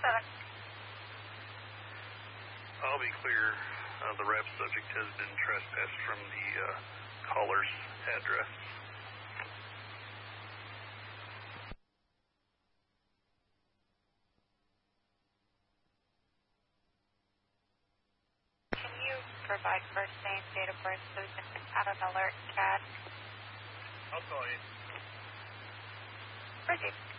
I'll be clear. The rap subject has been trespassed from the caller's address. Can you provide first name, date of birth, so we can add an alert, CAD? I'll call you. Proceed.